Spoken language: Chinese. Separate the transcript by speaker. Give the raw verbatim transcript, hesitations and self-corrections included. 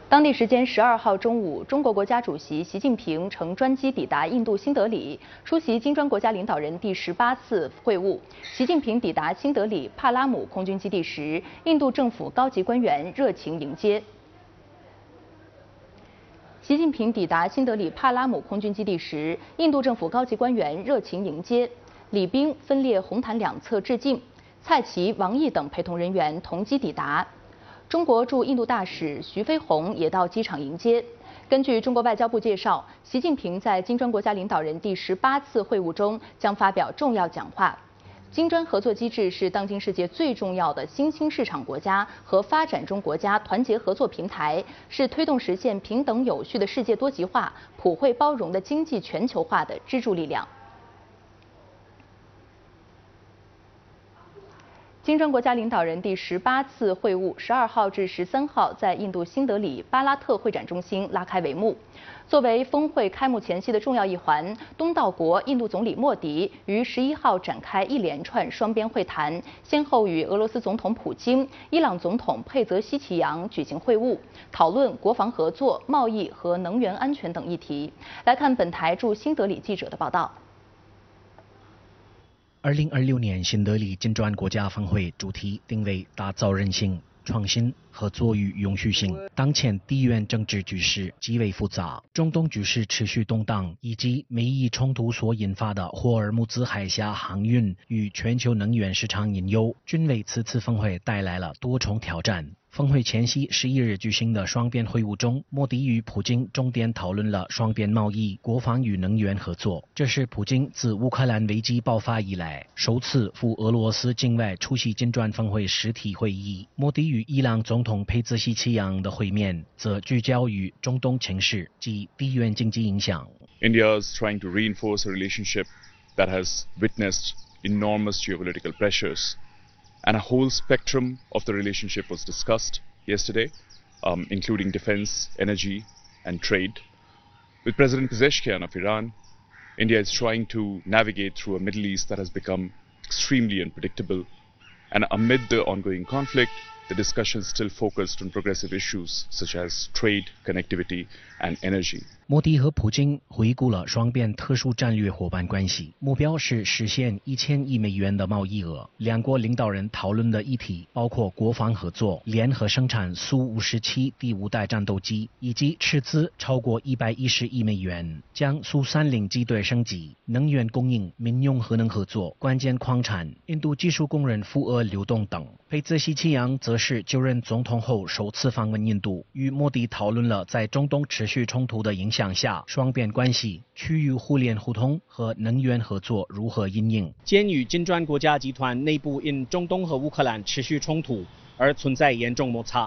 Speaker 1: 当地时间十二号中午，中国国家主席习近平乘专机抵达印度新德里，出席金砖国家领导人第十八次会晤。习近平抵达新德里帕拉姆空军基地时，印度政府高级官员热情迎接。习近平抵达新德里帕拉姆空军基地时，印度政府高级官员热情迎接，礼宾分列红毯两侧致敬，蔡奇、王毅等陪同人员同机抵达。 中国驻印度大使徐飞鸿也到机场迎接。根据中国外交部介绍，习近平在金砖国家领导人第十八次会晤中将发表重要讲话。金砖合作机制是当今世界最重要的新兴市场国家和发展中国家团结合作平台，是推动实现平等有序的世界多极化、普惠包容的经济全球化的支柱力量。 金砖国家领导人第十八次会晤，十二号至十三号在印度新德里巴拉特会展中心拉开帷幕。作为峰会开幕前夕的重要一环，东道国印度总理莫迪于十一号展开一连串双边会谈，先后与俄罗斯总统普京、伊朗总统佩泽西奇扬举行会晤，讨论国防合作、贸易和能源安全等议题。来看本台驻新德里记者的报道。
Speaker 2: 二零二六年新德里金砖国家峰会主题定为打造韧性、创新、合作与永续性。当前地缘政治局势极为复杂，中东局势持续动荡，以及美伊冲突所引发的霍尔木兹海峡航运与全球能源市场隐忧，均为此次峰会带来了多重挑战。 峰会前夕十一日举行的双边会晤中，莫迪与普京重点讨论了双边贸易、国防与能源合作。这是普京自乌克兰危机爆发以来首次赴俄罗斯境外出席金砖峰会实体会议。莫迪与伊朗总统佩兹西奇扬的会面则聚焦于中东情势及地缘经济影响。
Speaker 3: India is trying to reinforce a relationship that has witnessed enormous geopolitical pressures. And a whole spectrum of the relationship was discussed yesterday, um, including defense, energy, and trade. With President Pezeshkian of Iran, India is trying to navigate through a Middle East that has become extremely unpredictable. And amid the ongoing conflict, the discussion still focused on progressive issues such as trade, connectivity, and energy.
Speaker 2: 莫迪和普京回顾了双边特殊战略伙伴关系，目标是实现一千亿美元的贸易额。两国领导人讨论的议题包括国防合作、联合生产苏五十七第五代战斗机，以及斥资超过一百一十亿美元将苏三零机队升级、能源供应、民用核能合作、关键矿产、印度技术工人赴俄流动等。佩兹西奇扬则是就任总统后首次访问印度，与莫迪讨论了在中东持续冲突的影响下，双边关系、区域互联互通和能源合作如何因应。
Speaker 4: 鉴于金砖国家集团内部因中东和乌克兰持续冲突而存在严重摩擦，